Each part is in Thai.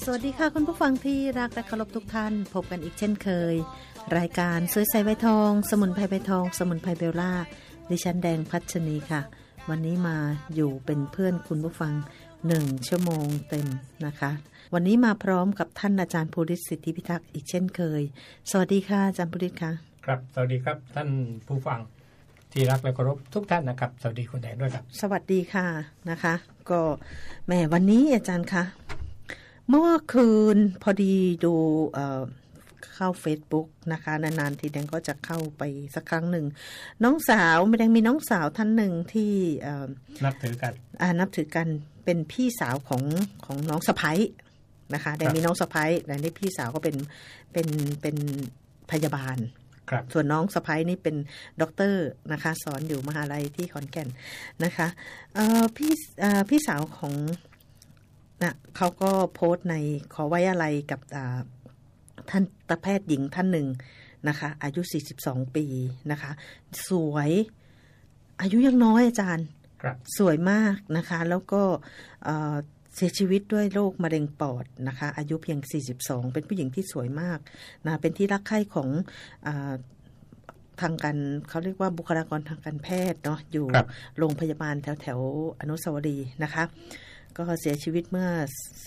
สวัสดีค่ะคุณผู้ฟังที่รักและเคารพทุกท่านพบกันอีกเช่นเคยรายการสวยใสใบทองสมุนไพรใบทองสมุนไพรเบลล่าดิฉันแดงพัชนีค่ะวันนี้มาอยู่เป็นเพื่อนคุณผู้ฟัง1ชั่วโมงเต็มนะคะวันนี้มาพร้อมกับท่านอาจารย์ภูริศสิทธิพิทักษ์อีกเช่นเคยสวัสดีค่ะอาจารย์ภูริศค่ะครับสวัสดีครับท่านผู้ฟังที่รักและเคารพทุกท่านนะครับสวัสดีคุณแดงด้วยครับสวัสดีค่ะนะคะก็แม่วันนี้อาจารย์คะเมื่อคืนพอดีดูเข้า Facebook นะคะนานๆทีแดงก็จะเข้าไปสักครั้งหนึ่งน้องสาวแดงมีน้องสาวท่านหนึ่งที่นับถือกันเป็นพี่สาวของน้องสะใภ้นะคะแดงมีน้องสะใภ้แต่นี่พี่สาวก็เป็นพยาบาลส่วนน้องสะใภ้นี่เป็นด็อกเตอร์นะคะสอนอยู่มหาลัยที่ขอนแก่นนะคะพี่สาวของนะเขาก็โพสต์ในขอไว้อะไรกับท่านแพทย์หญิงท่านหนึ่งนะคะอายุ42ปีนะคะสวยอายุยังน้อยอาจารย์สวยมากนะคะแล้วก็เสียชีวิตด้วยโรคมะเร็งปอดนะคะอายุเพียง42เป็นผู้หญิงที่สวยมากนะเป็นที่รักใคร่ของทางการเขาเรียกว่าบุคลากรทางการแพทย์เนาะอยู่โรงพยาบาลแถวอนุสาวรีย์นะคะก็เสียชีวิตเมื่อ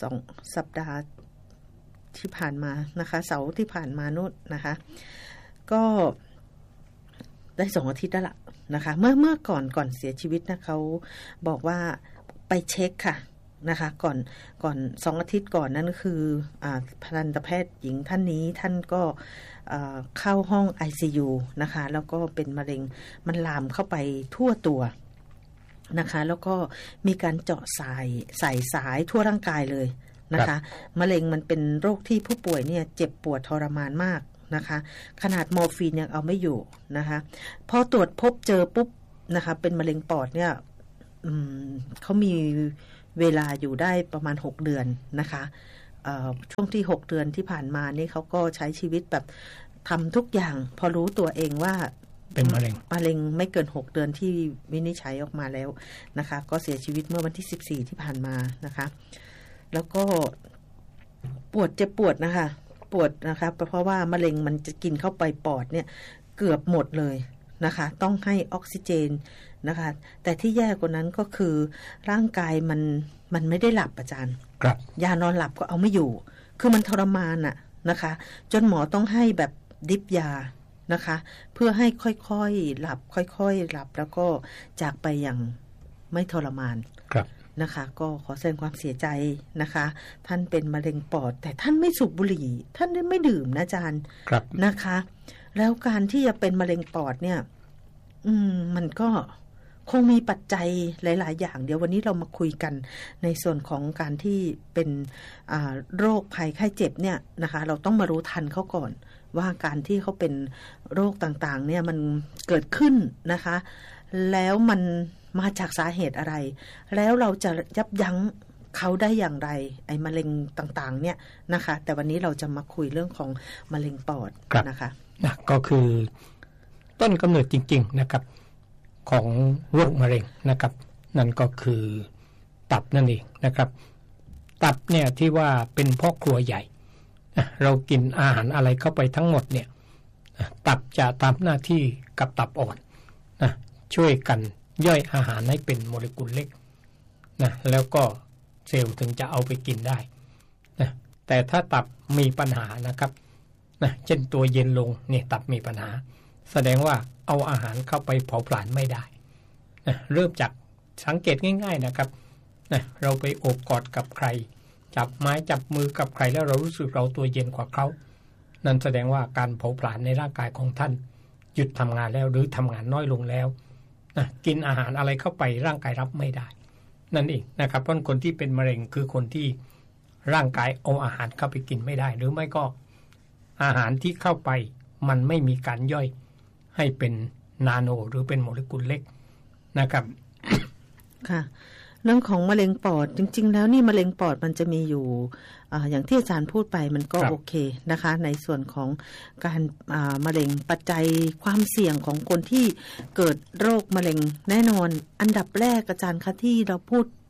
2สัปดาห์ที่ผ่านมานะคะเสาร์ที่ผ่านมานู่นนะคะก็ได้2อาทิตย์แล้วล่ะนะคะเมื่อก่อนเสียชีวิตนะเขาบอกว่าไปเช็คค่ะนะคะก่อน2อาทิตย์ก่อนนั้นคือทันตแพทย์หญิงท่านนี้ท่านก็เข้าห้อง ICU นะคะแล้วก็เป็นมะเร็งมันลามเข้าไปทั่วตัวนะคะแล้วก็มีการเจาะใส่สายทั่วร่างกายเลยนะคะมะเร็งมันเป็นโรคที่ผู้ป่วยเนี่ยเจ็บปวดทรมานมากนะคะขนาดมอร์ฟีนยังเอาไม่อยู่นะคะพอตรวจพบเจอปุ๊บนะคะเป็นมะเร็งปอดเนี่ยเขามีเวลาอยู่ได้ประมาณ6เดือนนะคะช่วงที่6เดือนที่ผ่านมานี่เขาก็ใช้ชีวิตแบบทำทุกอย่างพอรู้ตัวเองว่าเป็นมะเร็งไม่เกิน6เดือนที่วินิจฉัยออกมาแล้วนะคะก็เสียชีวิตเมื่อวันที่14ที่ผ่านมานะคะแล้วก็เจ็บปวดนะคะปวดนะคะเพราะว่ามะเร็งมันจะกินเข้าไปปอดเนี่ยเกือบหมดเลยนะคะต้องให้ออกซิเจนนะคะแต่ที่แย่กว่านั้นก็คือร่างกายมันไม่ได้หลับอาจารย์ยานอนหลับก็เอาไม่อยู่คือมันทรมานอะนะคะจนหมอต้องให้แบบดริปยานะคะเพื่อให้ค่อยๆหลับค่อยๆหลับแล้วก็จากไปอย่างไม่ทรมานนะคะก็ขอแสดงความเสียใจนะคะท่านเป็นมะเร็งปอดแต่ท่านไม่สูบบุหรี่ท่านไม่ดื่มนะอาจารย์นะคะแล้วการที่จะเป็นมะเร็งปอดเนี่ยมันก็คงมีปัจจัยหลายๆอย่างเดี๋ยววันนี้เรามาคุยกันในส่วนของการที่เป็นโรคภัยไข้เจ็บเนี่ยนะคะเราต้องมารู้ทันเขาก่อนว่าการที่เขาเป็นโรคต่างๆเนี่ยมันเกิดขึ้นนะคะแล้วมันมาจากสาเหตุอะไรแล้วเราจะยับยั้งเขาได้อย่างไรไอ้มะเร็งต่างๆเนี่ยนะคะแต่วันนี้เราจะมาคุยเรื่องของมะเร็งปอดนะคะก็คือต้นกำเนิดจริงๆนะครับของโรคมะเร็งนะครับนั่นก็คือตับนั่นเองนะครับตับเนี่ยที่ว่าเป็นพ่อครัวใหญ่เรากินอาหารอะไรเข้าไปทั้งหมดเนี่ยตับจะทำหน้าที่กับตับอ่อนนะช่วยกันย่อยอาหารให้เป็นโมเลกุลเล็กนะแล้วก็เซลล์ถึงจะเอาไปกินได้นะแต่ถ้าตับมีปัญหานะครับนะเช่นตัวเย็นลงเนี่ยตับมีปัญหาแสดงว่าเอาอาหารเข้าไปเผาผลาญไม่ได้นะเริ่มจากสังเกตง่ายๆนะครับนะเราไปโอบกอดกับใครจับไม้จับมือกับใครแล้วเรารู้สึกเราตัวเย็นกว่าเขานั่นแสดงว่าการเผาผลาญในร่างกายของท่านหยุดทำงานแล้วหรือทำงานน้อยลงแล้วนะกินอาหารอะไรเข้าไปร่างกายรับไม่ได้นั่นเองนะครับเพราะคนที่เป็นมะเร็งคือคนที่ร่างกายเอาอาหารเข้าไปกินไม่ได้หรือไม่ก็อาหารที่เข้าไปมันไม่มีการย่อยให้เป็นนาโนหรือเป็นโมเลกุลเล็กนะครับค่ะเรื่องของมะเร็งปอดจริงๆแล้วนี่มะเร็งปอดมันจะมีอยู่อย่างที่อาจารย์พูดไปมันก็โอเคนะคะในส่วนของการมะเร็งปัจจัยความเสี่ยงของคนที่เกิดโรคมะเร็งแน่นอนอันดับแรกอาจารย์คะที่เราพูด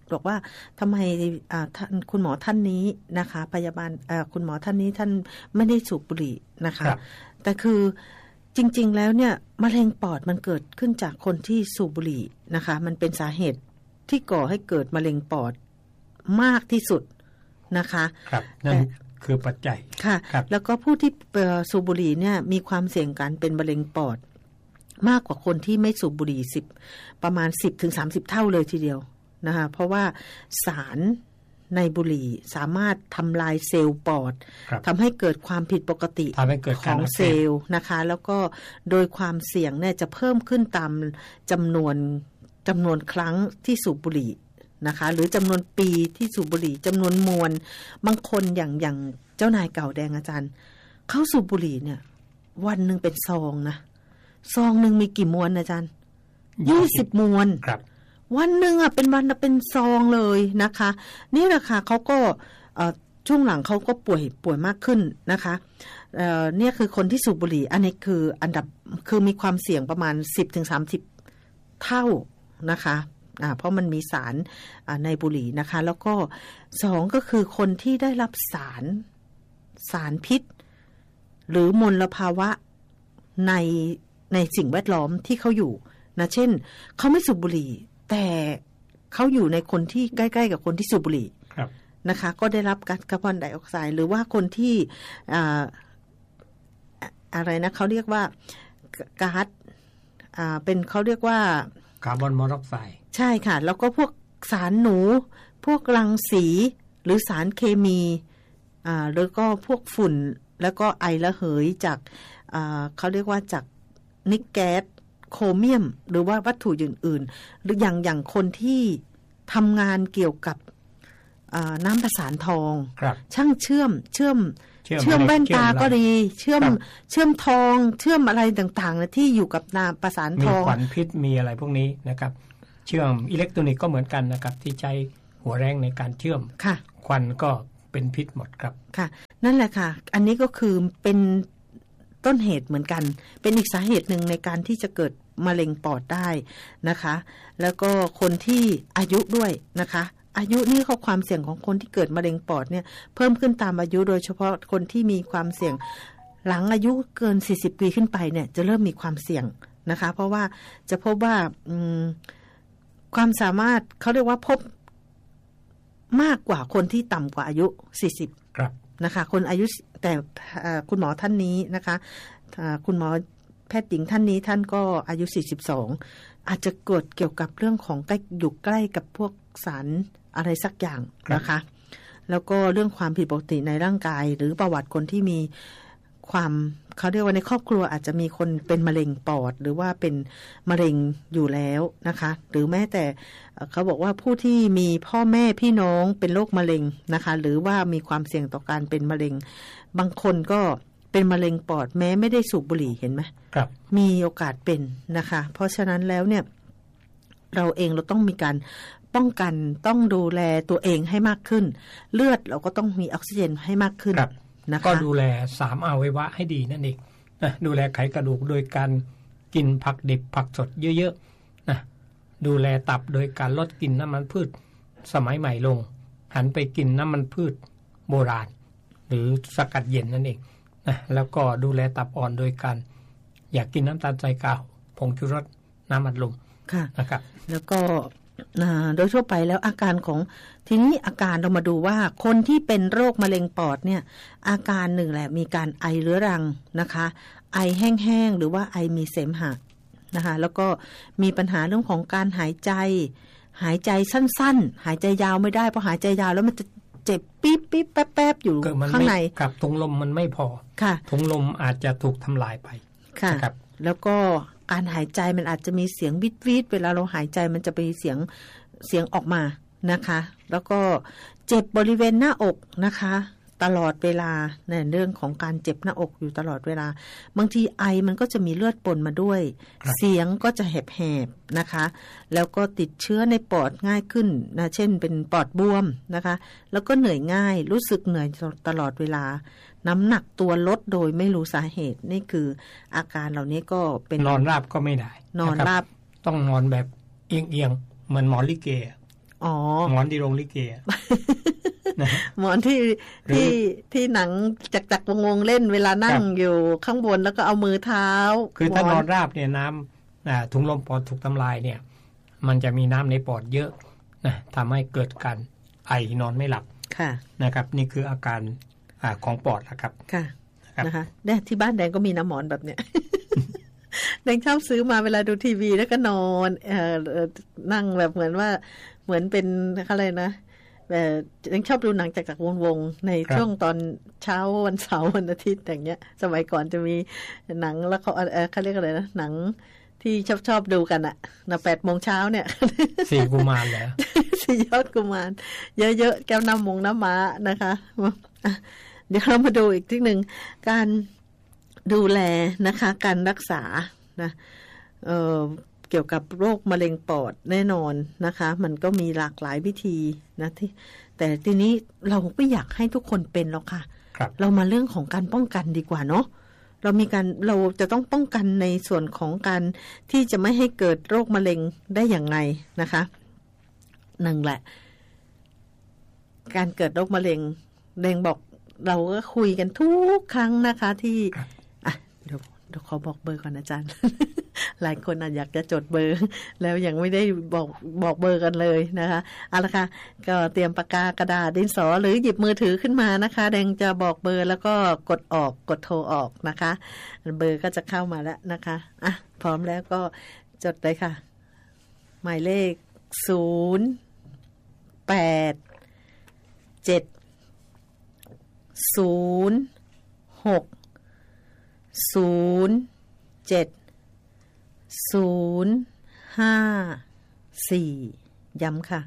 บอกว่าทำไมท่านคุณหมอท่านนี้นะคะพยาบาลคุณหมอท่านนี้ท่านไม่ได้สูบบุหรี่นะคะแต่คือจริงๆแล้วเนี่ยมะเร็งปอดมันเกิดขึ้นจากคนที่สูบบุหรี่นะคะมันเป็นสาเหตุที่ก่อให้เกิดมะเร็งปอดมากที่สุดนะคะครับนั่นคือปัจจัยค่ะแล้วก็ผู้ที่สูบบุหรี่เนี่ยมีความเสี่ยงการเป็นมะเร็งปอดมากกว่าคนที่ไม่สูบบุหรี่ประมาณ 10-30 เท่าเลยทีเดียวนะคะเพราะว่าสารในบุหรี่สามารถทำลายเซลล์ปอดทำให้เกิดความผิดปกติของเซลล์นะคะแล้วก็โดยความเสี่ยงเนี่ยจะเพิ่มขึ้นตามจำนวนครั้งที่สูบบุหรี่นะคะหรือจำนวนปีที่สูบบุหรี่จำนวนมวลบางคนอย่างเจ้านายเก่าแดงอาจารย์เขาสูบบุหรี่เนี่ยวันนึงเป็นซองนะซองนึงมีกี่มวนอาจารย์20 มวนวันนึงเป็นซองเลยนะคะนี่แหละค่ะเขาก็ช่วงหลังเขาก็ป่วยมากขึ้นนะคะเนี่ยคือคนที่สูบบุหรี่อันนี้คืออันดับคือมีความเสี่ยงประมาณ 10-30 เท่านะคะเพราะมันมีสารในบุหรี่นะคะแล้วก็2ก็คือคนที่ได้รับสารพิษหรือมลภาวะในสิ่งแวดล้อมที่เขาอยู่นะเช่นเขาไม่สูบบุหรี่แต่เขาอยู่ในคนที่ใกล้ๆกับคนที่สูบบุหรี่นะคะก็ได้รับก๊าซคาร์บอนไดออกไซด์หรือว่าคนที่อะไรนะเขาเรียกว่าก๊าซเป็นเขาเรียกว่าคาร์บอนมอนอกไซด์ใช่ค่ะแล้วก็พวกสารหนูพวกรังสีหรือสารเคมีแล้วก็พวกฝุ่นแล้วก็ไอระเหยจากเขาเรียกว่าจากนิกแก๊สโครเมียมหรือว่าวัตถุอื่นๆหรืออย่างคนที่ทำงานเกี่ยวกับน้ำประสานทองช่างเชื่อมแว่นตาก็ดีเชื่อมทองเชื่อมอะไรต่างๆนะที่อยู่กับน้ำประสานทองมีควันพิษมีอะไรพวกนี้นะครับเชื่อมอิเล็กทรอนิกส์ก็เหมือนกันนะครับที่ใช้หัวแรงในการเชื่อมควันก็เป็นพิษหมดครับค่ะนั่นแหละค่ะอันนี้ก็คือเป็นต้นเหตุเหมือนกันเป็นอีกสาเหตุหนึ่งในการที่จะเกิดมะเร็งปอดได้นะคะแล้วก็คนที่อายุด้วยนะคะอายุนี่เขาความเสี่ยงของคนที่เกิดมะเร็งปอดเนี่ยเพิ่มขึ้นตามอายุโดยเฉพาะคนที่มีความเสี่ยงหลังอายุเกิน40 ปีขึ้นไปเนี่ยจะเริ่มมีความเสี่ยงนะคะเพราะว่าจะพบว่าความสามารถเขาเรียกว่าพบมากกว่าคนที่ต่ำกว่าอายุ40 ครับนะคะคนอายุแต่คุณหมอท่านนี้นะคะคุณหมอแพทย์หญิงท่านนี้ท่านก็อายุ42อาจจะเกิดเกี่ยวกับเรื่องของอยู่ใกล้กับพวกสารอะไรสักอย่างนะคะแล้วก็เรื่องความผิดปกติในร่างกายหรือประวัติคนที่มีความเขาเรียกว่าในครอบครัวอาจจะมีคนเป็นมะเร็งปอดหรือว่าเป็นมะเร็งอยู่แล้วนะคะหรือแม้แต่เขาบอกว่าผู้ที่มีพ่อแม่พี่น้องเป็นโรคมะเร็งนะคะหรือว่ามีความเสี่ยงต่อการเป็นมะเร็งบางคนก็เป็นมะเร็งปอดแม้ไม่ได้สูบบุหรี่เห็นไหมครับมีโอกาสเป็นนะคะเพราะฉะนั้นแล้วเนี่ยเราเองเราต้องมีการป้องกันต้องดูแลตัวเองให้มากขึ้นเลือดเราก็ต้องมีออกซิเจนให้มากขึ้นนะคะก็ดูแล3อวัยวะให้ดีนั่นเองนะดูแลไขกระดูกโดยการกินผักดิบผักสดเยอะๆนะดูแลตับโดยการลดกินน้ำมันพืชสมัยใหม่ลงหันไปกินน้ำมันพืชโบราณหรือสกัดเย็นนั่นเองนะแล้วก็ดูแลตับอ่อนโดยการอยากกินน้ำตาลทรายขาวผงชูรสน้ำอัดลมนะครับแล้วก็โดยทั่วไปแล้วอาการของทีนี้อาการเรามาดูว่าคนที่เป็นโรคมะเร็งปอดเนี่ยอาการหนึ่งแหละมีการไอเรื้อรังนะคะไอแห้งๆหรือว่าไอมีเสมหะนะคะแล้วก็มีปัญหาเรื่องของการหายใจสั้นๆหายใจยาวไม่ได้เพราะหายใจยาวแล้วมันจะเจ็บปิ๊บปิ๊บแป๊บๆอยู่ข้างในกับถุงลมมันไม่พอถุงลมอาจจะถูกทำลายไปนะครับแล้วก็การหายใจมันอาจจะมีเสียงวิดวิดเวลาเราหายใจมันจะมีเสียงออกมานะคะแล้วก็เจ็บบริเวณหน้าอกนะคะตลอดเวลาในเรื่องของการเจ็บหน้าอกอยู่ตลอดเวลาบางทีไอมันก็จะมีเลือดปนมาด้วยเสียงก็จะแหบๆนะคะแล้วก็ติดเชื้อในปอดง่ายขึ้นนะเช่นเป็นปอดบวมนะคะแล้วก็เหนื่อยง่ายรู้สึกเหนื่อยตลอดเวลาน้ำหนักตัวลดโดยไม่รู้สาเหตุนี่คืออาการเหล่านี้ก็เป็นนอนราบก็ไม่ได้นอนราบต้องนอนแบบเอียงๆเหมือนหมอลิเกหมอนที่โรงลิเกหมอนที่หนังจักรวงเล่นเวลานั่งอยู่ข้างบนแล้วก็เอามือเท้าคือถ้านอนราบเนี่ยน้ำถุงลมปอดถูกทำลายเนี่ยมันจะมีน้ำในปอดเยอะนะทำให้เกิดการไอนอนไม่หลับนะครับนี่คืออาการของปอดนะครับค่ะนะคะเนี่ยที่บ้านแดงก็มีน้ำหมอนแบบเนี้ยแดงชอบซื้อมาเวลาดูทีวีแล้วก็นอนนั่งแบบเหมือนเป็นอะไรนะยังชอบดูหนังจากวงในช่วงตอนเช้าวันเสาร์วันอาทิตย์อย่างเงี้ยสมัยก่อนจะมีหนังแล้วเขาเรียกอะไรนะหนังที่ชอบดูกันอะนะ8 โมงเช้าเนี่ย 4 กุมารแล้ว 4 ยอดกุมารเยอะๆแก้วน้ำม้านะคะเดี๋ยวเรามาดูอีกทีหนึ่งการดูแลนะคะการรักษานะเกี่ยวกับโรคมะเร็งปอดแน่นอนนะคะมันก็มีหลากหลายวิธีนะแต่ทีนี้เราไม่อยากให้ทุกคนเป็นหรอกค่ะเรามาเรื่องของการป้องกันดีกว่าเนาะเราจะต้องป้องกันในส่วนของการที่จะไม่ให้เกิดโรคมะเร็งได้อย่างไรนะคะนั่นแหละการเกิดโรคมะเร็งแดงบอกเราก็คุยกันทุกครั้งนะคะที่เดี๋ยวขอบอกเบอร์ก่อนอาจารย์ หลายคนอยากจะจดเบอร์แล้วยังไม่ได้บอกเบอร์กันเลยนะคะเอาละค่ะก็เตรียมปากกากระดาษดินสอหรือหยิบมือถือขึ้นมานะคะแดงจะบอกเบอร์แล้วก็กดโทรออกนะคะเบอร์ก็จะเข้ามาแล้วนะคะพร้อมแล้วก็จดเลยค่ะหมายเลข08700605 ย้ำค่ะ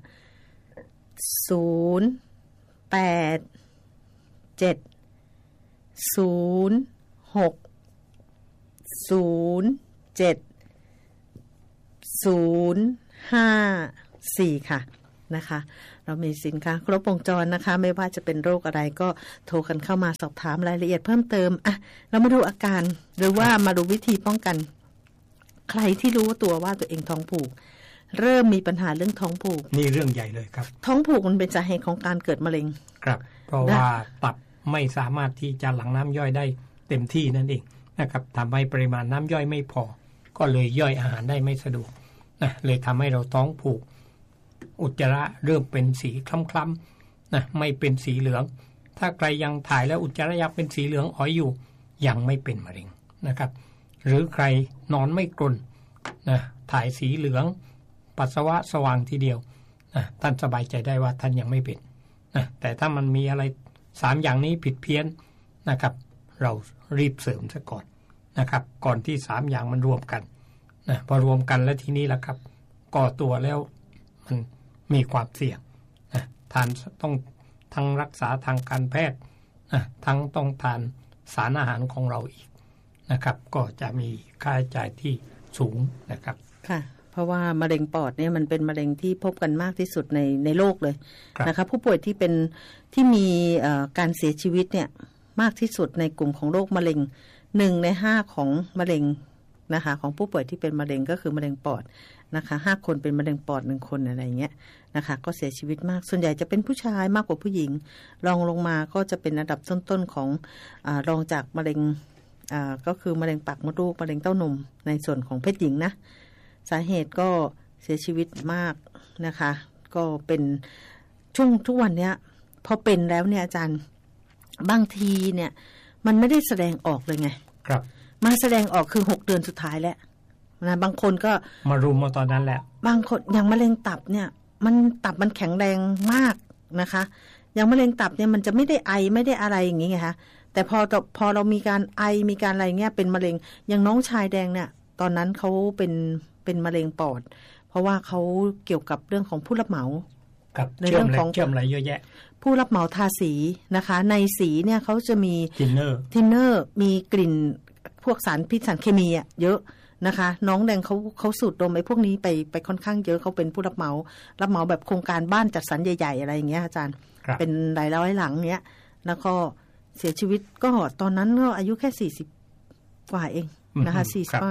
08700605 ค่ะนะคะเรามีสินค้าครบวงจรนะคะไม่ว่าจะเป็นโรคอะไรก็โทรกันเข้ามาสอบถามรายละเอียดเพิ่มเติมเรามาดูอาการหรือว่ามาดูวิธีป้องกันใครที่รู้ตัวว่าตัวเองท้องผูกเริ่มมีปัญหาเรื่องท้องผูกนี่เรื่องใหญ่เลยครับท้องผูกมันเป็นสาเหตุของการเกิดมะเร็งครับเพราะว่าตับไม่สามารถที่จะหลั่งน้ำย่อยได้เต็มที่นั่นเองนะครับทำให้ปริมาณน้ำย่อยไม่พอก็เลยย่อยอาหารได้ไม่สะดวกนะเลยทำให้เราท้องผูกอุจจาระเริ่มเป็นสีคล้ำๆนะไม่เป็นสีเหลืองถ้าใครยังถ่ายแล้วอุจจาระยังเป็นสีเหลืองอ๋อยอยู่ยังไม่เป็นมะเร็งนะครับหรือใครนอนไม่กรนนะถ่ายสีเหลืองปัสสาวะสว่างทีเดียวนะท่านสบายใจได้ว่าท่านยังไม่เป็นนะแต่ถ้ามันมีอะไร3อย่างนี้ผิดเพี้ยนนะครับเรารีบเสริมซะก่อนนะครับก่อนที่3อย่างมันรวมกันนะพอรวมกันแล้วทีนี้ล่ะครับก่อตัวแล้วมันมีความเสี่ยงนะทานต้องทั้งรักษาทางการแพทย์นะทั้งต้องทานสารอาหารของเราอีกนะครับก็จะมีค่าใช้จ่ายที่สูงนะครับค่ะเพราะว่ามะเร็งปอดเนี่ยมันเป็นมะเร็งที่พบกันมากที่สุดในโลกเลยนะคะผู้ป่วยที่มีการเสียชีวิตเนี่ยมากที่สุดในกลุ่มของโรคมะเร็ง1 ใน 5ของมะเร็งนะคะของผู้ป่วยที่เป็นมะเร็งก็คือมะเร็งปอดนะคะ5 คนเป็นมะเร็งปอด1 คนอะไรอย่างเงี้ยนะคะก็เสียชีวิตมากส่วนใหญ่จะเป็นผู้ชายมากกว่าผู้หญิงรองลงมาก็จะเป็นอันดับต้นๆของรองจากมะเร็งก็คือมะเร็งปากมดลูกมะเร็งเต้านมในส่วนของเพศหญิงนะสาเหตุก็เสียชีวิตมากนะคะก็เป็นช่วงทุกวันเนี้ยพอเป็นแล้วเนี่ยอาจารย์บางทีเนี่ยมันไม่ได้แสดงออกเลยไงครับมาแสดงออกคือ6 เดือนสุดท้ายแล้วนะบางคนก็มารุมมาตอนนั้นแหละบางคนอย่างมะเร็งตับเนี่ยตับมันแข็งแรงมากนะคะอย่างมะเร็งตับเนี่ยมันจะไม่ได้ไอไม่ได้อะไรอย่างงี้ไงคะแต่พอเรามีการไอมีการอะไรเงี้ยเป็นมะเร็งอย่างน้องชายแดงเนี่ยตอนนั้นเขาเป็นมะเร็งปอดเพราะว่าเขาเกี่ยวกับเรื่องของผู้รับเหมาในเรื่องของเชื่อมอะไรเยอะแยะผู้รับเหมาทาสีนะคะในสีเนี่ยเขาจะมีทินเนอร์มีกลิ่นพวกสารพิษสารเคมีเยอะนะคะน้องแดงเขาสูดดมไอ้พวกนี้ไปค่อนข้างเยอะเขาเป็นผู้รับเหมาแบบโครงการบ้านจัดสรรใหญ่ๆอะไรอย่างเงี้ยอาจารย์เป็นหลายร้อยหลังเนี้ยแล้วก็เสียชีวิตก็ตอนนั้นก็อายุแค่40 กว่าเองนะคะ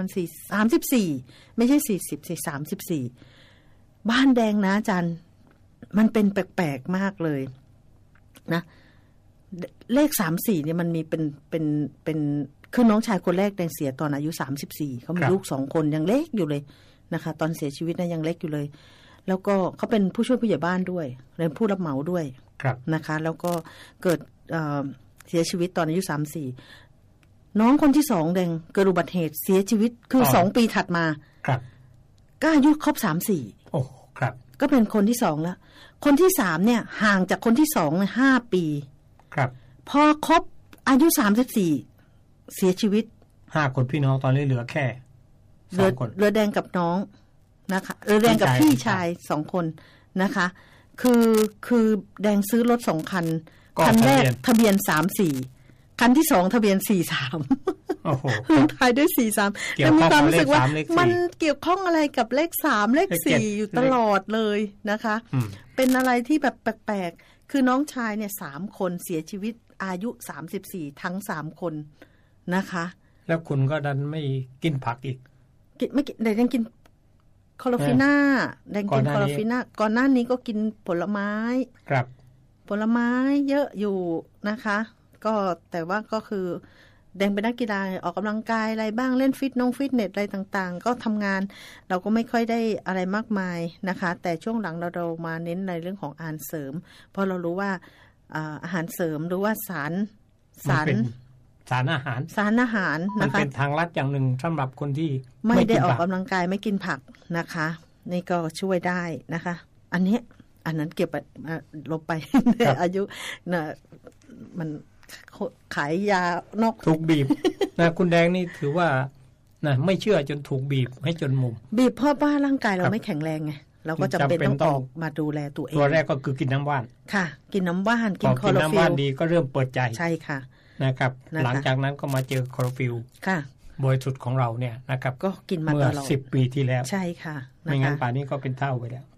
34ไม่ใช่40 34บ้านแดงนะอาจารย์มันเป็นแปลกๆมากเลยนะเลข34เนี่ยมันมีเป็นคือน้องชายคนแรกแดงเสียตอนอายุ34เขามีลูก2คนยังเล็กอยู่เลยนะคะตอนเสียชีวิตนะยังเล็กอยู่เลยแล้วก็เขาเป็นผู้ช่วยผู้ใหญ่บ้านด้วยเป็นผู้รับเหมาด้วยนะคะแล้วก็เกิดเสียชีวิตตอนอายุ34น้องคนที่2แดงเกิดอุบัติเหตุเสียชีวิตคือ2ปีถัดมาก็อายุครบ34โอ้ครับก็เป็นคนที่2แล้วคนที่3เนี่ยห่างจากคนที่2เนี่ย5ปีครับพอครบอายุ34เสียชีวิต 5คนพี่น้องตอนนี้เหลือแค่2คนเรือแดงกับน้องนะคะเรือแดงกับพี่ชาย2คนนะคะคือแดงซื้อรถ2คันคันแรกทะเบียน34คันที่2ทะเบียน43โอ้โหลงท้ายด้วย43แต่มีความรู้สึกว่ามันเกี่ยวข้องอะไรกับเลข3เลข4อยู่ตลอดเลยนะคะเป็นอะไรที่แบบแปลกๆคือน้องชายเนี่ย3คนเสียชีวิตอายุ34ทั้ง3คนนะคะแล้วคุณก็ดันไม่กินผักอีกไม่กินแต่ยังกินคอโรฟิน่าแดงกินคอโรฟิน่าก่อนหน้านี้ก็กินผลไม้ครับผลไม้เยอะอยู่นะคะก็แต่ว่าก็คือแดงเป็นนักกีฬาออกกำลังกายอะไรบ้างเล่นฟิตเนสอะไรต่างๆก็ทำงานเราก็ไม่ค่อยได้อะไรมากมายนะคะแต่ช่วงหลังเรามาเน้นในเรื่องของอาหารเสริมเพราะเรารู้ว่าอาหารเสริมหรือว่าสารอาหารมันเป็นทางลัดอย่างหนึ่งสำหรับคนที่ไม่ได้ออกกำลังกายไม่กินผักนะคะนี่ก็ช่วยได้นะคะอันนั้นเก็บลบไปอายุนะมันขายยานอกถูกบีบนะคุณแดงนี่ถือว่านะไม่เชื่อจนถูกบีบให้จนมุมบีบเพราะว่าร่างกายเราไม่แข็งแรงไงเราก็จำเป็นต้องออกมาดูแลตัวเองตัวแรกก็คือกินน้ำว่านค่ะกินน้ำว่านกินคลอโรฟิลกินน้ำว่านดีก็เริ่มเปิดใจใช่ค่ะนะครับหลังจากนั้นก็มาเจอคลอโรฟิลค่ะบริสุทธิ์ของเราเนี่ยนะครับก็กินมาตลอดเมื่อ10 ปีที่แล้วใช่ค่ะไม่งั้นป่านนี้ก็เป็นเท่าไปแล้ว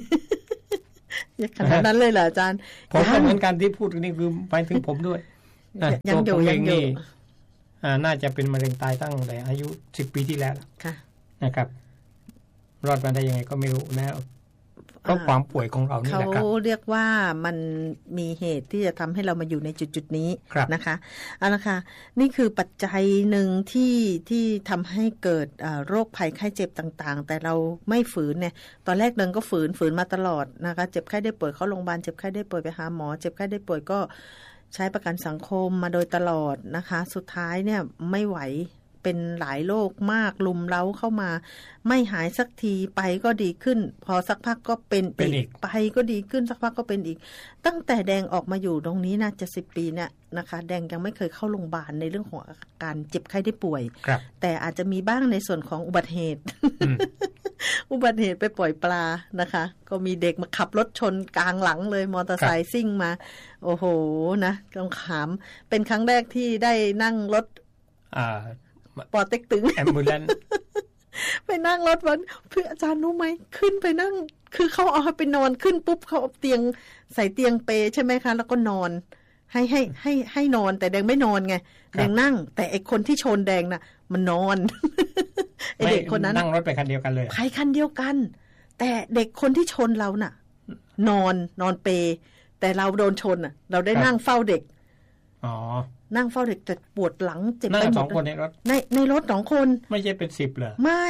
ขนาดนั้นเลยเหรออาจารย์ผมก็เหมือนกันที่พูดนี่คือไปถึงผมด้วยยังอยู่น่าจะเป็นมะเร็งตายตั้งแต่อายุ10 ปีที่แล้วนะครับรอดมาได้ยังไงก็ไม่รู้แล้วเพราะความป่วยของเรานี่แหละครับเขาเรียกว่ามันมีเหตุที่จะทำให้เรามาอยู่ในจุดนี้นะคะเอาละค่ะนี่คือปัจจัยหนึ่งที่ทำให้เกิดโรคภัยไข้เจ็บต่างๆแต่เราไม่ฝืนเนี่ยตอนแรกเดินก็ฝืนมาตลอดนะคะเจ็บไข้ได้ป่วยเข้าโรงพยาบาลเจ็บไข้ได้ป่วยไปหาหมอเจ็บไข้ได้ป่วยก็ใช้ประกันสังคมมาโดยตลอดนะคะสุดท้ายเนี่ยไม่ไหวเป็นหลายโรคมากลุมเล้าเข้ามาไม่หายสักทีไปก็ดีขึ้นพอสักพักก็เป็นอีกไปก็ดีขึ้นสักพักก็เป็นอีกตั้งแต่แดงออกมาอยู่ตรงนี้นะจะ10 ปีเนี่ยนะคะแดงยังไม่เคยเข้าโรงพยาบาลในเรื่องของการเจ็บไข้ได้ป่วยแต่อาจจะมีบ้างในส่วนของอุบัติเหตุ อุบัติเหตุไปปล่อยปลานะคะก็มีเด็กมาขับรถชนกลางหลังเลยมอเตอร์ไซค์ซิ่งมาโอ้โหนะต้องขำเป็นครั้งแรกที่ได้นั่งรถปอเต็กตึงแอมบูเลนซ์ไปนั่งรถวันเพื่ออาจารย์รู้ไหมขึ้นไปนั่งคือเขาเอาไปนอนขึ้นปุ๊บเขาเอาเตียงใส่เตียงเปใช่ไหมคะแล้วก็นอนให้นอนแต่แดงไม่นอนไงแดงนั่งแต่ไอคนที่ชนแดงน่ะมันนอนไอเด็กคนนั้นนั่งรถไปคันเดียวกันเลยใครคันเดียวกันแต่เด็กคนที่ชนเราน่ะนอนเปแต่เราโดนชนน่ะเราได้นั่งเฝ้าเด็กอ๋อนั่งเฝ้าเด็กแต่ปวดหลังเจ็บไปหมด2 คนในรถในรถ2 คนไม่ใช่เป็น10เหรอไม่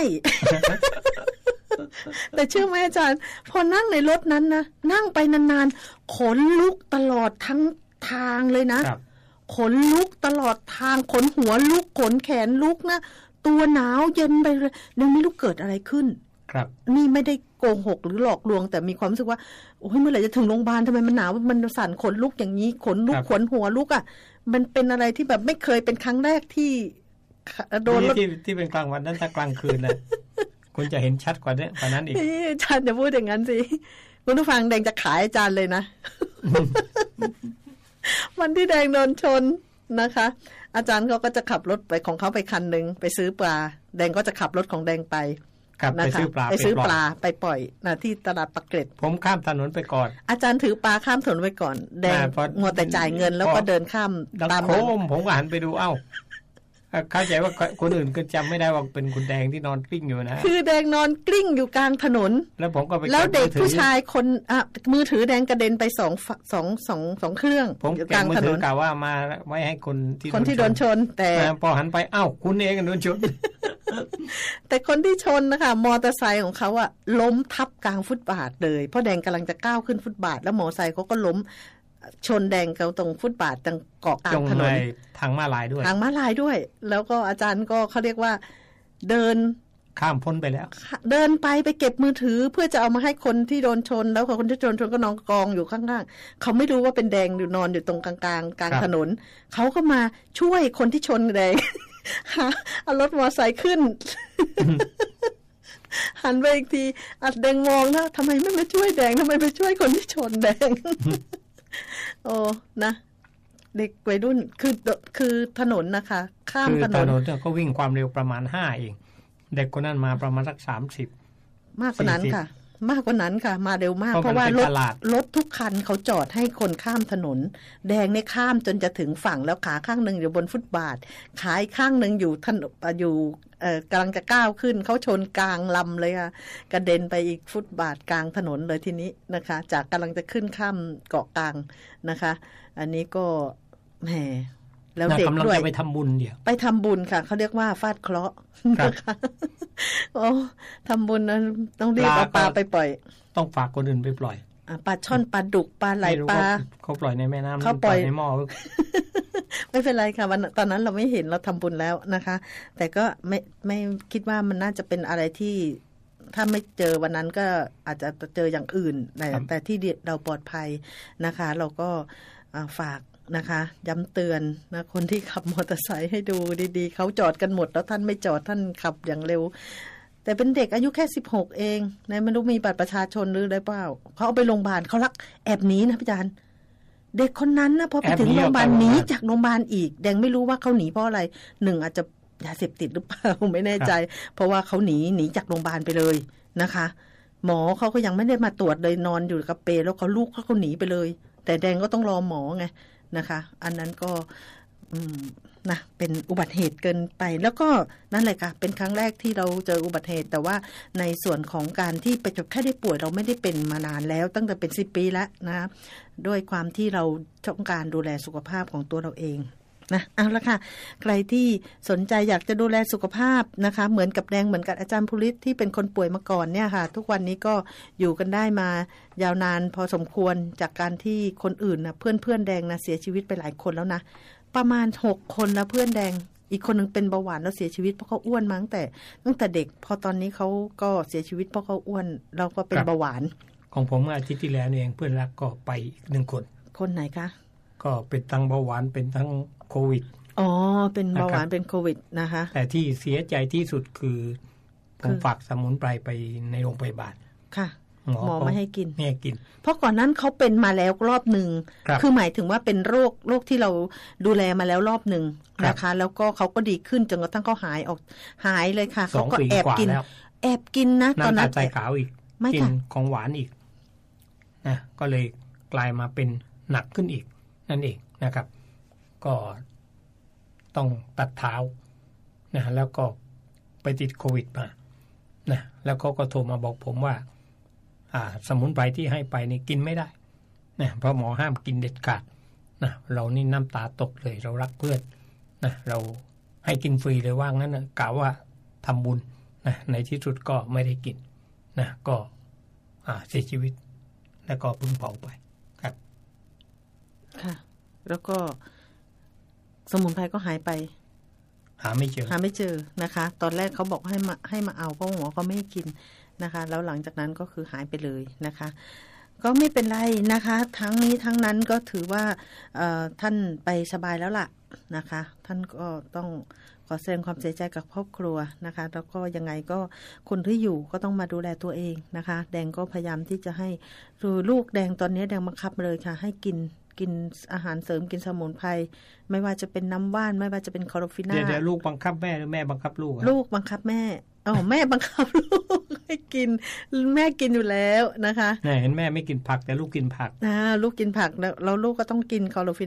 แต่เชื่อไหมอาจารย์พอนั่งในรถนั้นนะนั่งไปนานๆขนลุกตลอดทั้งทางเลยนะขนลุกตลอดทางขนหัวลุกขนแขนลุกนะตัวหนาวเย็นไปเลยยังไม่รู้เกิดอะไรขึ้นครับนี่ไม่ได้โกหกหรือหลอกลวงแต่มีความรู้สึกว่าโอ้ยเมื่อไหร่จะถึงโรงพยาบาลทำไมมันหนาวมันสั่นขนลุกอย่างนี้ขนลุกขนหัวลุกอ่ะมันเป็นอะไรที่แบบไม่เคยเป็นครั้งแรกที่โดนที่เป็นกลางวันนั้นถ้ากลางคืนนะคุณจะเห็นชัดกว่านั้นอีกอาจารย์อย่าพูดอย่างนั้นสิคุณผู้ฟังแดงจะขายอาจารย์เลยนะ วันที่แดงโดนชนนะคะอาจารย์เขาก็จะขับรถไปของเขาไปคันนึงไปซื้อปลาแดงก็จะขับรถของแดงไปนะคะไปซื้อปลาไปปล่อยที่ตลาดปากเกร็ดผมข้ามถนนไปก่อนอาจารย์ถือปลาข้ามถนนไปก่อนแดงมัวแต่จ่ายเงินแล้วก็เดินข้ามตามผมก็หันไปดูเข้าใจว่าคนอื่นก็จำไม่ได้ว่าเป็นคุณแดงที่นอนกลิ้งอยู่นะคือแดงนอนกลิ้งอยู่กลางถนนแล้วผมก็ไปแล้วเด็กผู้ชายคนมือถือแดงกระเด็นไป2เครื่องอยู่กลางถนนกล่าวว่ามาไว้ให้คนที่โดนชนแต่พอหันไปอ้าวคุณเองโดนชนแต่คนที่ชนนะคะมอเตอร์ไซค์ของเขาล้มทับกลางฟุตบาทเลยเพราะแดงกำลังจะก้าวขึ้นฟุตบาทแล้วมอเตอร์ไซค์เขาก็ล้มชนแดงเขาตรงฟุตบาทตรงเกาะกลางถนนทางม้าลายด้วยทางม้าลายด้วยแล้วก็อาจารย์ก็เขาเรียกว่าเดินข้ามพ้นไปแล้วเดินไปเก็บมือถือเพื่อจะเอามาให้คนที่โดนชนแล้วคนที่โดนชนก็นอนกองอยู่ข้างๆเขาไม่รู้ว่าเป็นแดงอยู่นอนอยู่ตรงกลางถนนเขาก็มาช่วยคนที่ชนแดงเอารถมอเตอร์ไซค์ขึ้น หันไปอีกทีแดงมองนะทำไมไม่มาช่วยแดงทำไมไปช่วยคนที่ชนแดง โอ้นะเด็กวัยรุ่นคือถนนนะคะข้ามถนนก็วิ่งความเร็วประมาณ5เองเด็กคนนั้นมาประมาณสัก30 มากกว่านั้นค่ะมากกว่านั้นค่ะมาเร็วมากเพราะว่ารถทุกคันเขาจอดให้คนข้ามถนนแดงเนี่ยข้ามจนจะถึงฝั่งแล้วขาข้างนึงอยู่บนฟุตบาทขาอีกข้างนึงอยู่กำลังจะก้าวขึ้นเขาชนกลางลำเลยค่ะกระเด็นไปอีกฟุตบาทกลางถนนเลยทีนี้นะคะจากกำลังจะขึ้นข้ามเกาะกลางนะคะอันนี้ก็แหมแล้วเด็กด้วยจะไปทำบุญเดี๋ยวไปทำบุญค่ะเขาเรียกว่าฟาดเคราะห์นะคะโอ้ทำบุญนั้นต้องรีบเอาปลาไปปล่อยต้องฝากคนอื่นไปปล่อยปลาช่อนปลาดุกปลาไหลปลาเขาปล่อยในแม่น้ำเขาปล่อยในหม้อไม่เป็นไรค่ะวันตอนนั้นเราไม่เห็นเราทำบุญแล้วนะคะแต่ก็ไม่คิดว่ามันน่าจะเป็นอะไรที่ถ้าไม่เจอวันนั้นก็อาจจะเจออย่างอื่นแต่ที่เราปลอดภัยนะคะเราก็ฝากนะคะย้ำเตือนนะคนที่ขับมอเตอร์ไซค์ให้ดูดีๆเขาจอดกันหมดแล้วท่านไม่จอดท่านขับอย่างเร็วแต่เป็นเด็กอายุแค่16เองนะไม่รู้มีบัตรประชาชนหรืออะไรเปล่าเขาเอาไปโรงพยาบาลเขาลักแอบหนีนะพี่จารย์เด็กคนนั้นนะพอไปถึงโรงพยาบาลหนีจากโรงพยาบาลอีกแดงไม่รู้ว่าเขาหนีเพราะอะไร1อาจจะยาเสพติดหรือเปล่าไม่แน่ใจเพราะว่าเขาหนีจากโรงพยาบาลไปเลยนะคะหมอเขาก็ยังไม่ได้มาตรวจเลยนอนอยู่กับเปรย์แล้วเขาลูกเขาหนีไปเลยแต่แดงก็ต้องรอหมอไงนะคะอันนั้นก็นะเป็นอุบัติเหตุเกินไปแล้วก็นั่นแหละค่ะเป็นครั้งแรกที่เราเจออุบัติเหตุแต่ว่าในส่วนของการที่ไปจบแค่ได้ป่วยเราไม่ได้เป็นมานานแล้วตั้งแต่เป็น10 ปีแล้วนะด้วยความที่เราต้องการดูแลสุขภาพของตัวเราเองนะเอาละค่ะใครที่สนใจอยากจะดูแลสุขภาพนะคะเหมือนกับแดงเหมือนกับอาจารย์ภูริศที่เป็นคนป่วยมาก่อนเนี่ยค่ะทุกวันนี้ก็อยู่กันได้มายาวนานพอสมควรจากการที่คนอื่นนะเพื่อนแดงนะเสียชีวิตไปหลายคนแล้วนะประมาณ6คนแล้วเพื่อนแดงอีกคนนึงเป็นเบาหวานแล้วเสียชีวิตเพราะเขาอ้วนมาตั้งแต่เด็กพอตอนนี้เขาก็เสียชีวิตเพราะเขาอ้วนเราก็เป็นเบาหวานของผมอาทิตย์ที่แล้วเองเพื่อนรักก็ไปอีก1คนไหนคะก็เป็นทั้งเบาหวานเป็นทั้งโควิดอ๋อเป็นเบาหวานเป็นโควิดนะคะแต่ที่เสียใจที่สุดคือผมฝากสมุนไพรไปในโรงพยาบาลค่ะหมอไม่ให้กินเพราะก่อนนั้นเขาเป็นมาแล้วรอบนึงคือหมายถึงว่าเป็นโรคที่เราดูแลมาแล้วรอบนึงนะคะแล้วก็เขาก็ดีขึ้นจนกระทั่งเขาหายเลยค่ะเขาก็แอบกินนะตอนนั้นใจขาวอีกกินของหวานอีกนะก็เลยกลายมาเป็นหนักขึ้นอีกนั่นเองนะครับก็ต้องตัดเท้านะแล้วก็ไปติดโควิดมานะแล้วก็โทรมาบอกผมว่าสมุนไพรที่ให้ไปนี่กินไม่ได้นะเพราะหมอห้ามกินเด็ดขาดนะเรานี่น้ำตาตกเลยเรารักเพื่อนนะเราให้กินฟรีเลยว่างั้นนะกะว่าทำบุญนะในที่สุดก็ไม่ได้กินนะก็เสียชีวิตแล้วก็เพิ่งเผาไปครับค่ะแล้วก็สมุนไพรก็หายไปหาไม่เจอนะคะตอนแรกเขาบอกให้มาเอาเพราะหมอก็ไม่ให้กินนะคะแล้วหลังจากนั้นก็คือหายไปเลยนะคะก็ไม่เป็นไรนะคะทั้งนี้ทั้งนั้นก็ถือว่าท่านไปสบายแล้วล่ะนะคะท่านก็ต้องขอแสดงความเสียใจกับครอบครัวนะคะแล้วก็ยังไงก็คนที่อยู่ก็ต้องมาดูแลตัวเองนะคะแดงก็พยายามที่จะให้ลูกแดงตอนนี้แดงบังคับเลยค่ะให้กินอาหารเสริมกินสมุนไพรไม่ว่าจะเป็นน้ำว่านไม่ว่าจะเป็นคลอโรฟิน่าเดี๋ยวลูกบังคับแม่หรือแม่บังคับลูกลูกบังคับแม่แม่บังคับลูกให้กินแม่กินอยู่แล้วนะคะเห็นแม่ไม่กินผักแต่ลูกกินผักลูกกินผักแล้วลูกก็ต้องกินคลอโรฟิน่า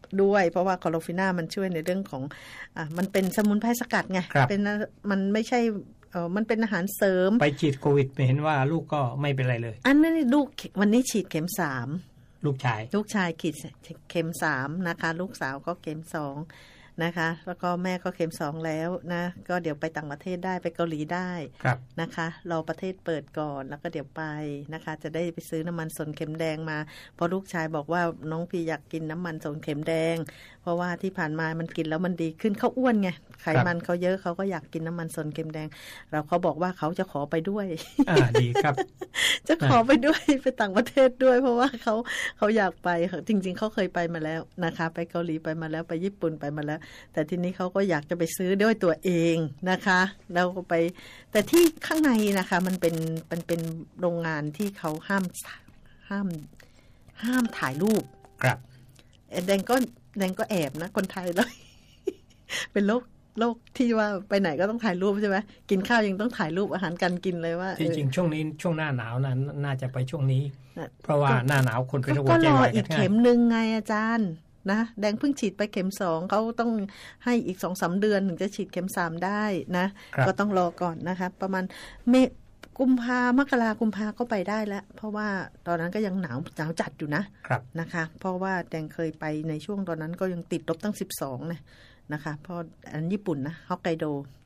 ด้วยเพราะว่าคอโลฟิน่ามันช่วยในเรื่องของมันเป็นสมุนไพรสกัดไงเป็นมันไม่ใช่มันเป็นอาหารเสริมไปฉีดโควิดไม่เห็นว่าลูกก็ไม่เป็นไรเลยอันนั้นลูกวันนี้ฉีดเข็ม3 ลูกชายฉีดเข็ม3นะคะลูกสาวก็เข็ม2นะคะแล้วก็แม่ก็เข็ม2แล้วนะก็เดี๋ยวไปต่างประเทศได้ไปเกาหลีได้นะคะรอประเทศเปิดก่อนแล้วก็เดี๋ยวไปนะคะจะได้ไปซื้อน้ำมันสนเข็มแดงมาพอลูกชายบอกว่าน้องพี่อยากกินน้ำมันสนเข็มแดงเพราะว่าที่ผ่านมามันกินแล้วมันดีขึ้นเขาอ้วนไงไขมันเขาเยอะเขาก็อยากกินน้ำมันสนเข็มแดงเราเขาบอกว่าเขาจะขอไปด้วยดีครับจะขอไปด้วยไปต่างประเทศด้วยเพราะว่าเขาอยากไปจริงๆเขาเคยไปมาแล้วนะคะไปเกาหลีไปมาแล้วไปญี่ปุ่นไปมาแล้วแต่ทีนี้เขาก็อยากจะไปซื้อด้วยตัวเองนะคะแล้วก็ไปแต่ที่ข้างในนะคะมันเป็นโรงงานที่เขาห้ามถ่ายรูปครับแดงก็แอบนะคนไทยเลย เป็นโลกที่ว่าไปไหนก็ต้องถ่ายรูปใช่ไหมกินข้าวยังต้องถ่ายรูปอาหารการกินเลยว่าจริงๆช่วงนี้ช่วงหน้าหนาวนั้นน่าจะไปช่วงนี้เพราะว่าหน้าหนาวคนเป็นโรคหัวใจวายก็รออีกเข็มนึงไงอาจารย์นะแดงเพิ่งฉีดไปเข็ม2เขาต้องให้อีก 2-3 เดือนถึงจะฉีดเข็ม3ได้นะก็ต้องรอก่อนนะคะประมาณกุมภามกรากุมภาก็ไปได้แล้วเพราะว่าตอนนั้นก็ยังหนาวจัดอยู่นะนะคะเพราะว่าแดงเคยไปในช่วงตอนนั้นก็ยังติดลบตั้ง12นะคะเพราะอันญี่ปุ่นนะฮอกไกโด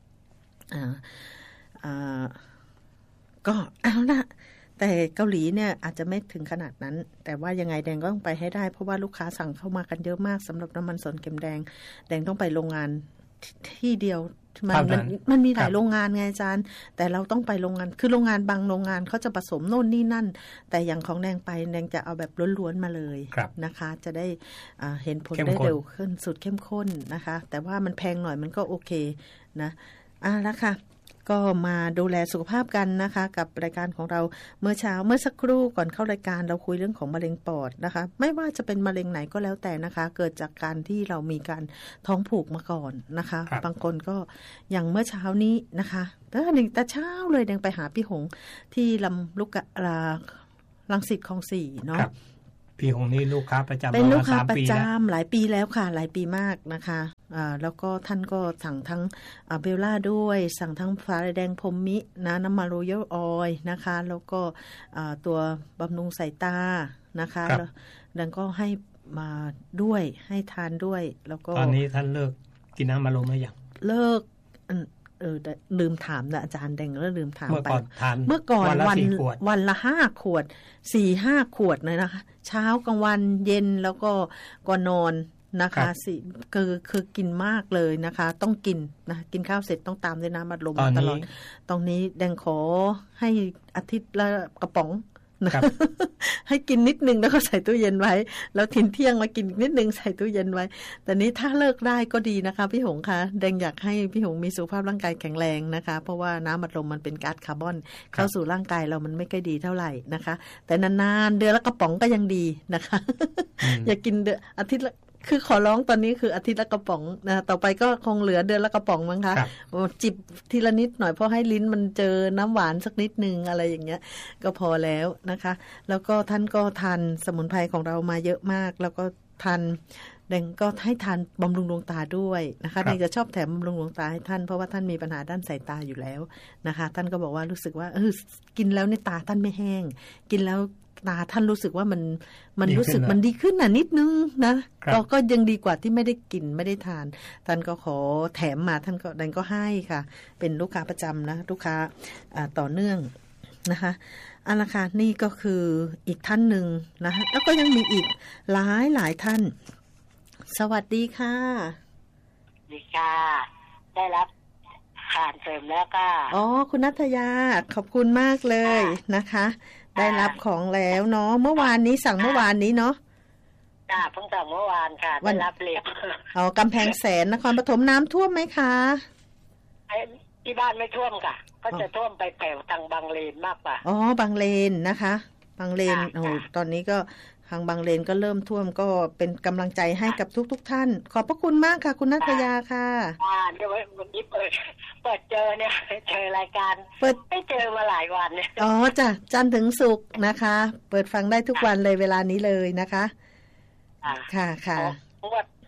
ก็เอาละแต่เกาหลีเนี่ยอาจจะไม่ถึงขนาดนั้นแต่ว่ายังไงแดงก็ต้องไปให้ได้เพราะว่าลูกค้าสั่งเข้ามากันเยอะมากสำหรับน้ำมันสนเข็มแดงแดงต้องไปโรงงานที่เดียวมันมีหลายโรงงานไงอาจารย์แต่เราต้องไปโรงงานคือโรงงานบางโรงงานเขาจะผสมโน่นนี่นั่นแต่อย่างของแดงไปแดงจะเอาแบบล้วนๆมาเลยนะคะจะได้เห็นผลได้เร็วขึ้นสุดเข้มข้นนะคะแต่ว่ามันแพงหน่อยมันก็โอเคนะแล้วค่ะก็มาดูแลสุขภาพกันนะคะกับรายการของเราเมื่อสักครู่ก่อนเข้ารายการเราคุยเรื่องของมะเร็งปอดนะคะไม่ว่าจะเป็นมะเร็งไหนก็แล้วแต่นะคะเกิดจากการที่เรามีการท้องผูกมาก่อนนะคะบางคนก็อย่างเมื่อเช้านี้นะคะแต่เช้าเลยแดงไปหาพี่หงที่ลำลูกรังสิตคลอง4เนาะพี่หงนี่ลูกค้าประจำเป็นลูกค้าประจำหลายปีแล้วค่ะหลายปีมากนะคะแล้วก็ท่านก็สั่งทั้งเบลล่าด้วยสั่งทั้งฟ้าแดงพรมมินะน้ำมันโรยัลออยล์นะคะแล้วก็ตัวบำรุงสายตานะคะแล้วก็ให้มาด้วยให้ทานด้วยแล้วก็ตอนนี้ท่านเลิกกินน้ำมันลมหรือยังเลิกลืมถามนะอาจารย์แดงแล้วลืมถามไปเมื่อก่อนวันละ5 ขวด 4-5 ขวดเลยนะคะเช้ากลางวันเย็นแล้วก็ก่อนนอนนะคะคือกินมากเลยนะคะต้องกินนะกินข้าวเสร็จต้องตามด้วยน้ำอัดลมตลอดตรงนี้แดงขอให้อาทิตย์ละกระป๋องให้กินนิดนึงแล้วก็ใส่ตู้เย็นไว้แล้วทิ้งเที่ยงมากินนิดนึงใส่ตู้เย็นไว้แต่นี้ถ้าเลิกได้ก็ดีนะคะพี่หงคะแดงอยากให้พี่หงมีสุขภาพร่างกายแข็งแรงนะคะเพราะว่าน้ำอัดลมมันเป็นก๊าซคาร์บอนเข้าสู่ร่างกายเรามันไม่ค่อยดีเท่าไหร่นะคะแต่นานๆเดือนละกระป๋องก็ยังดีนะคะอย่ากินอาทิตย์ละคือขอร้องตอนนี้คืออาทิตย์ละกระป๋องนะต่อไปก็คงเหลือเดือนละกระป๋องมั้งคะจิบทีละนิดหน่อยเพราะให้ลิ้นมันเจอน้ำหวานสักนิดนึงอะไรอย่างเงี้ยก็พอแล้วนะคะแล้วก็ท่านก็ทานสมุนไพรของเรามาเยอะมากแล้วก็ทานแดงก็ให้ทานบำรุงดวงตาด้วยนะคะแดงจะชอบแถมบำรุงดวงตาให้ท่านเพราะว่าท่านมีปัญหาด้านสายตาอยู่แล้วนะคะท่านก็บอกว่ารู้สึกว่ากินแล้วในตาท่านไม่แห้งกินแล้วตาท่านรู้สึกว่ามันรู้สึกมันดีขึ้นนิดนึงนะก็ยังดีกว่าที่ไม่ได้กินไม่ได้ทานท่านก็ขอแถมมาท่านก็ดันก็ให้ค่ะเป็นลูกค้าประจำนะลูกค้าต่อเนื่องนะคะเอาละค่ะนี่ก็คืออีกท่านหนึ่งนะแล้วก็ยังมีอีกหลายท่านสวัสดีค่ะดีค่ะได้รับทานเสริมแล้วก็คุณณัฐยาขอบคุณมากเลยนะคะได้รับของแล้วเนาะเมื่อวานนี้สั่งเมื่อวานนี้เนาะเพิ่งสั่งเมื่อวานค่ะได้รับเร็วกำแพงแสนนครปฐมน้ำท่วมไหมคะที่บ้านไม่ท่วมค่ะก็จะท่วมไปแถวทางบางเลนมากกว่าบางเลนนะคะบางเลนตอนนี้ก็ทางบางเลนก็เริ่มท่วมก็เป็นกำลังใจให้กับทุกท่านขอบพระคุณมากค่ะคุณณัฐยาค่ะเดี๋ยววันนี้เปิดเจอเนี่ยเจอรายการไม่เจอมาหลายวันเนี่ยจ้ะจันทร์ถึงศุกร์นะคะเปิดฟังได้ทุกวันเลยเวลานี้เลยนะคะค่ะ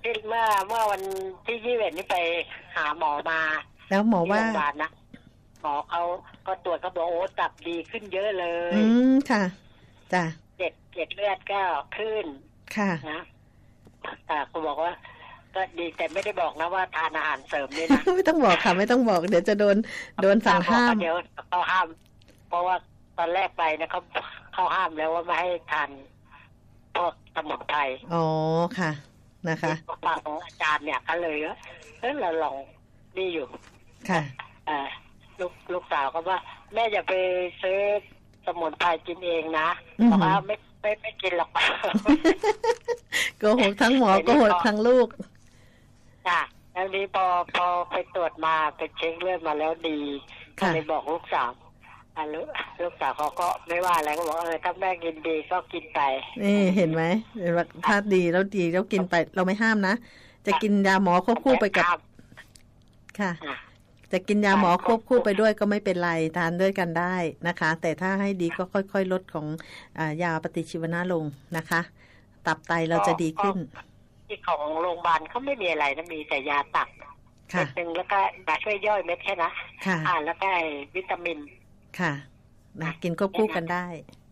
ที่เมื่อวันที่21นี่ไปหาหมอมาแล้วหมอว่านะหมอเขาก็ตรวจเขาบอกโอ้ตับดีขึ้นเยอะเลยค่ะจ้ะเกล็ดเลือดก็ขึ้นค่ะนะแต่เขาบอกว่าก็ดีแต่ไม่ได้บอกนะว่าทานอาหารเสริมนี่นะไม่ต้องบอกค่ะไม่ต้องบอกเดี๋ยวจะโดนสั่งห้ามเดี๋ยวเขาห้ามเพราะว่าตอนแรกไปนะเขาห้ามแล้วว่าไม่ให้ทานพวกสมุนไพรอ๋อค่ะนะคะฟังอาจารย์เนี่ยก็เลยเราลองนี่อยู่ค่ะลูกสาวก็ว่าแม่อย่าไปซื้อสมุนไพรกินเองนะบอกว่าไม่กินหรอกโกหกทั้งหมอโกหกทั้งลูกจ้ะแล้วนี้พอไปตรวจมาไปเช็คเลือดมาแล้วดีก็เลยบอกลูกสาวลูกสาวเขาก็ไม่ว่าอะไรก็บอกถ้าแม่กินดีก็กินไปนี่เห็นไหมถ้าดีแล้วกินไปเราไม่ห้ามนะจะกินยาหมอควบคู่ไปกับค่ะจะกินยาหมอควบคู่ไปด้วยก็ไม่เป็นไรทานด้วยกันได้นะคะแต่ถ้าให้ดีก็ค่อยๆลดของยาปฏิชีวนะลงนะคะตับไตเราจะดีขึ้นที่ของโรงพยาบาลเขาไม่มีอะไรนะมีแต่ยาตับเม็ดนึงแล้วก็ยาช่วยย่อยเม็ดแค่นะแล้วก็วิตามินค่ะนะกินควบคู่กันได้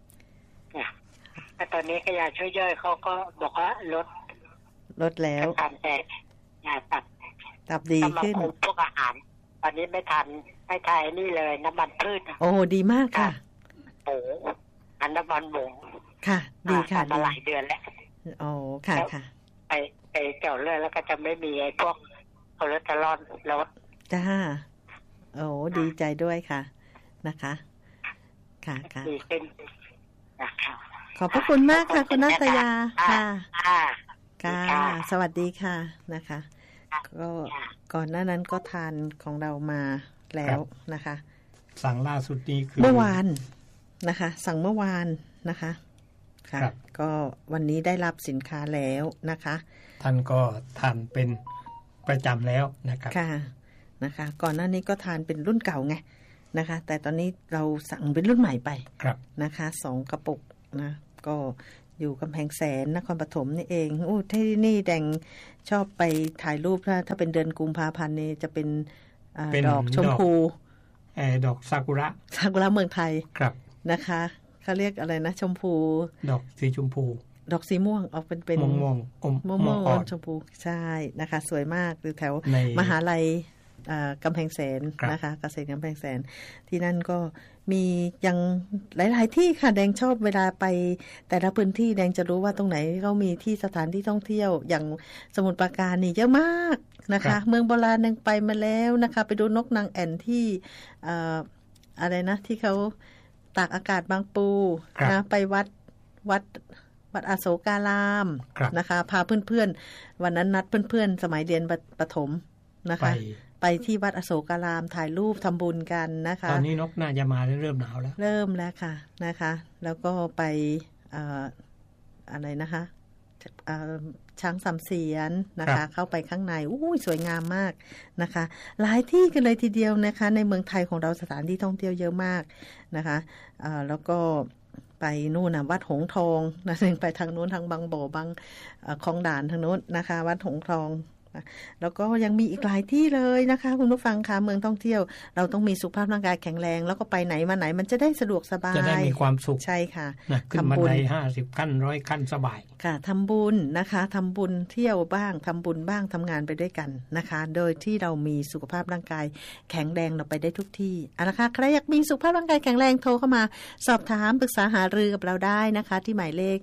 แต่ตอนนี้ก็ยาช่วยย่อยเขาก็บอกว่าลดแล้วแต่ยาตับดีขึ้นพวกอาหารตอนนี้ไม่ทานนี่เลยน้ำมันพืชโอ้ดีมากค่ะโอ้อันน้ำมันหมูค่ะดีค่ะมาหลายเดือนแล้วโอ้ค่ะค่ะไปเกี่ยวเลือดแล้วก็จะไม่มีไอ้พวกคอเลสเตอรอลลดจ้าโอ้ดีใจด้วยค่ะนะคะค่ะค่ะดีขึ้นนะคะขอบพระคุณมากค่ะคุณนัทยาค่ะค่ะสวัสดีค่ะนะคะก็ก่อนหน้านั้นก็ทานของเรามาแล้วนะคะสั่งล่าสุดนี้คือเมื่อวานนะคะสั่งเมื่อวานนะคะค่ะก็วันนี้ได้รับสินค้าแล้วนะคะท่านก็ทานเป็นประจำแล้วนะครับค่ะนะคะก่อนหน้านี้ก็ทานเป็นรุ่นเก่าไงนะคะแต่ตอนนี้เราสั่งเป็นรุ่นใหม่ไปนะคะ2กระปุกนะก็อยู่กำแพงแสนนครปฐมนี่เองโอ้ที่นี่แดงชอบไปถ่ายรูปถ้าเป็นเดือนกุมภาพันธ์นี่จะเป็นดอกชมพูดอกซากุระเมืองไทยครับนะคะเขาเรียกอะไรนะชมพูดอกสีชมพูดอกสีม่วงออกเป็นม่วงอ่อนชมพูใช่นะคะสวยมากอยู่แถวมหาลัยกำแพงแสนนะคะเกษตรกำแพงแสนที่นั่นก็มียังหลายๆที่ค่ะแดงชอบเวลาไปแต่ละพื้นที่แดงจะรู้ว่าตรงไหนเขามีที่สถานที่ท่องเที่ยวอย่างสมุทรปราการนี่เยอะมากนะคะเมืองโบราณแดงไปมาแล้วนะคะไปดูนกนางแอ่นที่อะไรนะที่เขาตากอากาศบางปูนะไปวัดอโศการามนะคะพาเพื่อนๆวันนั้นนัดเพื่อนๆสมัยเรียนประถมนะคะไปที่วัดอโศการามถ่ายรูปทำบุญกันนะคะตอนนี้นกน่าจะมาเริ่มหนาวแล้วเริ่มแล้วค่ะนะคะแล้วก็ไปอะไรนะคะช้างสามเสียนนะคะเข้าไปข้างในสวยงามมากนะคะหลายที่กันเลยทีเดียวนะคะในเมืองไทยของเราสถานที่ท่องเที่ยวเยอะมากนะคะแล้วก็ไปนู่นนะวัดหงส์ทองนะไปทางโน้นทางบางบ่อบางคลองด่านทางโน้นนะคะวัดหงส์ทองแล้วก็ยังมีอีกหลายที่เลยนะคะคุณผู้ฟังคะเมืองท่องเที่ยวเราต้องมีสุขภาพร่างกายแข็งแรงแล้วก็ไปไหนมาไหนมันจะได้สะดวกสบายจะได้มีความสุขใช่ค่ะขึ้นบันได50ขั้น100ขั้นสบายค่ะทำบุญนะคะทำบุญเที่ยวบ้างทำบุญบ้างทำงานไปด้วยกันนะคะโดยที่เรามีสุขภาพร่างกายแข็งแรงเราไปได้ทุกที่เอาละค่ะใครอยากมีสุขภาพร่างกายแข็งแรงโทรเข้ามาสอบถามปรึกษาหารือกับเราได้นะคะที่หมายเลข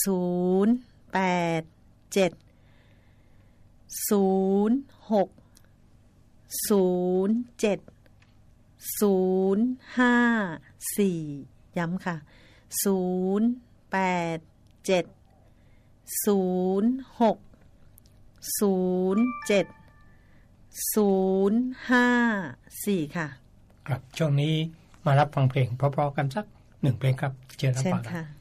087 06070554ย้ำค่ะ0870670554ค่ะครับช่วงนี้มารับฟังเพลงเพราะๆกันสัก1เพลงครับเชิญรับฟัง